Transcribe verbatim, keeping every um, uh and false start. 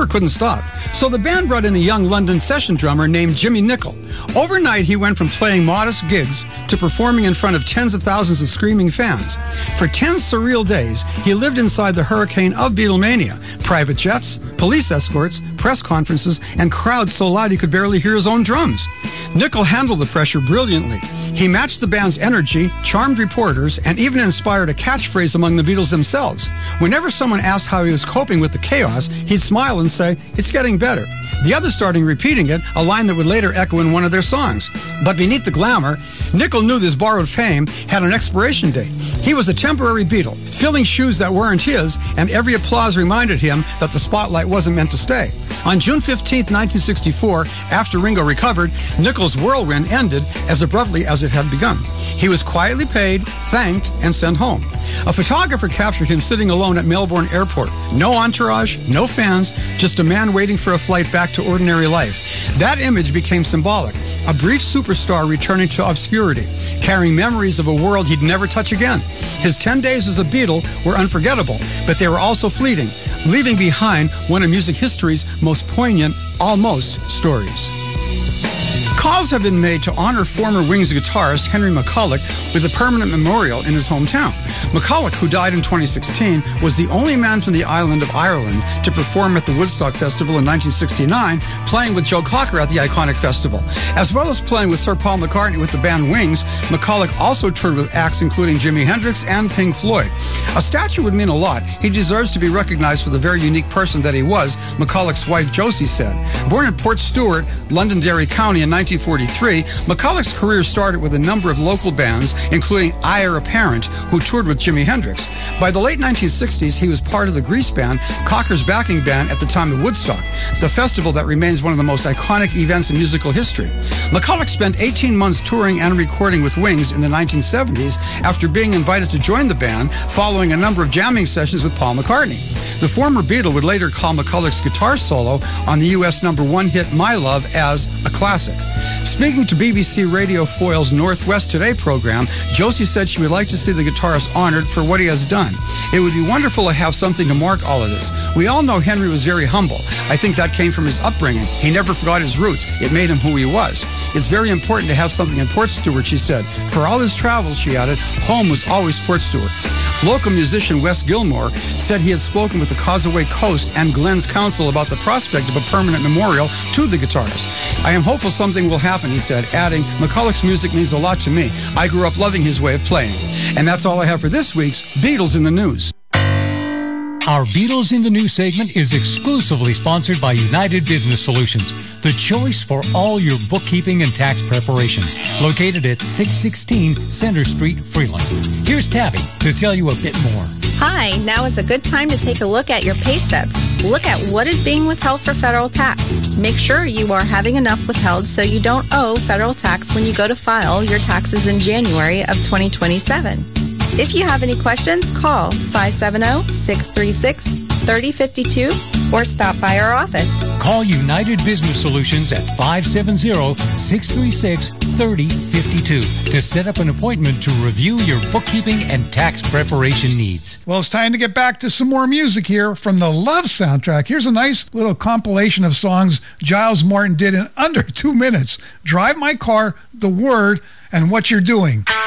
sure couldn't stop. So the band brought in a young London session drummer named Jimmy Nicol. Overnight, he went from playing modest gigs to performing in front of tens of thousands of screaming fans. For ten surreal days, he lived inside the hurricane of Beatlemania. Private jets, police escorts, press conferences, and crowds so loud he could barely hear his own drums. Nicol handled the pressure brilliantly. He matched the band's energy, charmed reporters, and even inspired a catchphrase among the Beatles themselves. Whenever someone asked how he was coping with the chaos, he'd smile and say, "It's getting better." The others starting repeating it, a line that would later echo in one of their songs. But beneath the glamour, Nicol knew this borrowed fame had an expiration date. He was a temporary Beatle, filling shoes that weren't his, and every applause reminded him that the spotlight wasn't meant to stay. On June fifteenth, nineteen sixty-four, after Ringo recovered, Nicol's whirlwind ended as abruptly as it had begun. He was quietly paid, thanked, and sent home. A photographer captured him sitting alone at Melbourne Airport. No entourage, no fans, just a man waiting for a flight back to ordinary life. That image became symbolic. A brief superstar returning to obscurity, carrying memories of a world he'd never touch again. His ten days as a Beatle were unforgettable, but they were also fleeting, leaving behind one of music history's most poignant, almost, stories. Calls have been made to honor former Wings guitarist Henry McCulloch with a permanent memorial in his hometown. McCulloch, who died in twenty sixteen, was the only man from the island of Ireland to perform at the Woodstock Festival in nineteen sixty-nine, playing with Joe Cocker at the iconic festival. As well as playing with Sir Paul McCartney with the band Wings, McCulloch also toured with acts including Jimi Hendrix and Pink Floyd. A statue would mean a lot. He deserves to be recognized for the very unique person that he was, McCulloch's wife Josie said. Born in Port Stewart, Londonderry County in nineteen forty-three, McCulloch's career started with a number of local bands, including Ire Apparent, who toured with Jimi Hendrix. By the late nineteen sixties, he was part of the Grease Band, Cocker's backing band at the time of Woodstock, the festival that remains one of the most iconic events in musical history. McCulloch spent eighteen months touring and recording with Wings in the nineteen seventies after being invited to join the band following a number of jamming sessions with Paul McCartney. The former Beatle would later call McCulloch's guitar solo on the U S number one hit My Love as a classic. Speaking to B B C Radio four's Northwest Today program, Josie said she would like to see the guitarist honored for what he has done. It would be wonderful to have something to mark all of this. We all know Henry was very humble. I think that came from his upbringing. He never forgot his roots. It made him who he was. It's very important to have something in Port Stewart, she said. For all his travels, she added, home was always Port Stewart. Local musician Wes Gilmore said he had spoken with the Causeway Coast and Glenn's Council about the prospect of a permanent memorial to the guitarist. I am hopeful something will happen, he said, adding, McCulloch's music means a lot to me. I grew up loving his way of playing. And that's all I have for this week's Beatles in the News. Our Beatles in the News segment is exclusively sponsored by United Business Solutions, the choice for all your bookkeeping and tax preparations, located at six sixteen Center Street, Freeland. Here's Tabby to tell you a bit more. Hi, now is a good time to take a look at your pay stubs. Look at what is being withheld for federal tax. Make sure you are having enough withheld so you don't owe federal tax when you go to file your taxes in January of twenty twenty-seven. If you have any questions, call five seven zero, six three six, three zero five two or stop by our office. Call United Business Solutions at five seven zero, six three six, three zero five two to set up an appointment to review your bookkeeping and tax preparation needs. Well, it's time to get back to some more music here from the Love soundtrack. Here's a nice little compilation of songs Giles Martin did in under two minutes. Drive My Car, The Word, and What You're Doing.